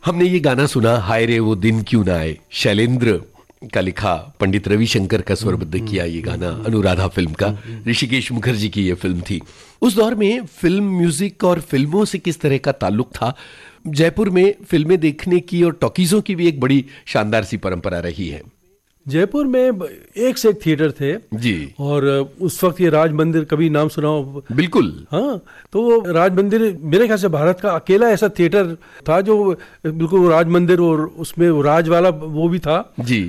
हमने ये गाना सुना, हाय रे वो दिन क्यों ना आए, शैलेंद्र का लिखा, पंडित रविशंकर का स्वरबद्ध किया ये गाना, अनुराधा फिल्म का, ऋषिकेश मुखर्जी की ये फिल्म थी। उस दौर में फिल्म म्यूजिक और फिल्मों से किस तरह का ताल्लुक था? जयपुर में फिल्में देखने की और टॉकीजों की भी एक बड़ी शानदार सी परंपरा रही है। जयपुर में एक से एक थिएटर थे जी, और उस वक्त ये राज मंदिर, कभी नाम सुना हो? बिल्कुल। हाँ, तो वो राज मंदिर मेरे ख्याल से भारत का अकेला ऐसा थिएटर था जो बिल्कुल राज मंदिर, और उसमें राज वाला वो भी था जी,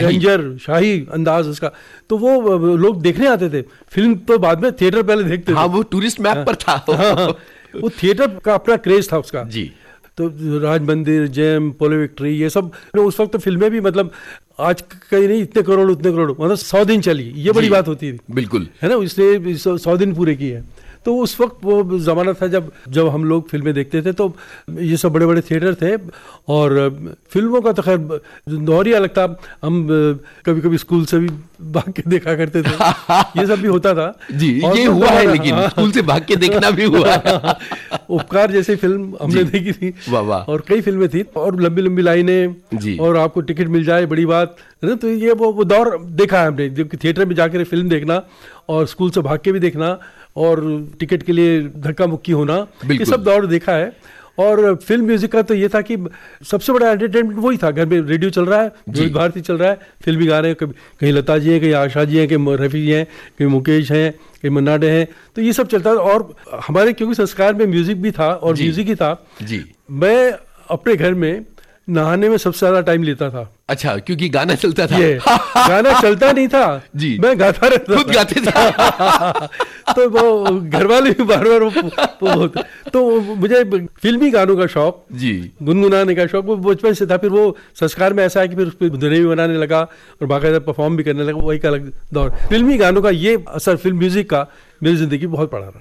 शाही अंदाज उसका, तो वो लोग देखने आते थे। फिल्म तो बाद में, थिएटर पहले देखते थे। हाँ, वो टूरिस्ट मैप पर था। हाँ, वो थिएटर का अपना क्रेज था उसका जी। तो राज मंदिर, जेम, पोलो विक्ट्री, ये सब उस वक्त तो फिल्में भी मतलब आज कहीं नहीं, इतने करोड़ उतने करोड़, मतलब 100 दिन चली, ये बड़ी बात होती थी। बिल्कुल, है ना, इसलिए 100 दिन पूरे किए। तो उस वक्त वो ज़माना था जब हम लोग फिल्में देखते थे, तो ये सब बड़े बड़े थिएटर थे। और फिल्मों का तो खैर दौर ही अलग था। हम कभी कभी स्कूल से भी भाग के देखा करते थे, ये सब भी होता था जी। ये हुआ है, लेकिन स्कूल से भाग के देखना भी हुआ है। उपकार जैसी फिल्म हमने देखी थी, वाह, और कई फिल्में थी, और लंबी लंबी लाइनें, और आपको टिकट मिल जाए, बड़ी बात है ना। तो ये वो दौर देखा है हमने, जबकि थिएटर में जाकर फिल्म देखना और स्कूल से भाग के भी देखना और टिकट के लिए धक्का मुक्की होना, ये सब दौर देखा है। और फिल्म म्यूजिक का तो ये था कि सबसे बड़ा एंटरटेनमेंट वही था। घर में रेडियो चल रहा है, विविध भारती चल रहा है, फिल्मी गा रहे हैं, कहीं लता जी हैं, कहीं आशा जी हैं, कहीं रफ़ी जी हैं, कहीं मुकेश हैं, कहीं मन्ना डे हैं, तो ये सब चलता था। और हमारे क्योंकि संस्कार में म्यूजिक भी था और म्यूजिक ही था जी। मैं अपने घर में नहाने में सबसे ज्यादा टाइम लेता था। अच्छा, क्योंकि गाना चलता था। गाना चलता नहीं था जी, मैं गाता रहता, खुद गाते थे। तो वो घर वाले भी बार बार तो मुझे फिल्मी गानों का शौक जी, गुनगुनाने का शौक वो बचपन से था। फिर वो संस्कार में ऐसा है कि फिर उस पर धुनें भी बनाने लगा और बाकायदा परफॉर्म भी करने लगा। वो एक अलग दौर, फिल्मी गानों का ये असर, फिल्म म्यूजिक का मेरी जिंदगी बहुत पड़ा रहा।